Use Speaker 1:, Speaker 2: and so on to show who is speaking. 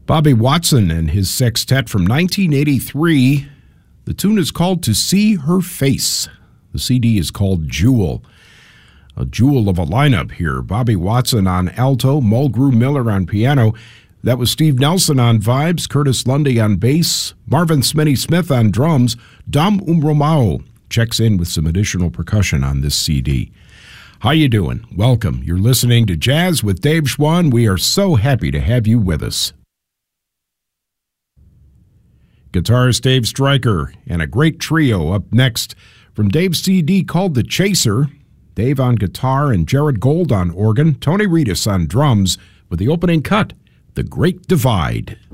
Speaker 1: Bobby Watson and his sextet from 1983. The tune is called To See Her Face. The CD is called Jewel. A jewel of a lineup here. Bobby Watson on alto, Mulgrew Miller on piano. That was Steve Nelson on vibes, Curtis Lundy on bass, Marvin Smitty Smith on drums. Dom Umromao checks in with some additional percussion on this CD. How you doing? Welcome. You're listening to Jazz with Dave Schwann. We are so happy to have you with us. Guitarist Dave Stryker and a great trio up next from Dave's CD called The Chaser. Dave on guitar and Jared Gold on organ, Tony Reedus on drums with the opening cut, The Great Divide.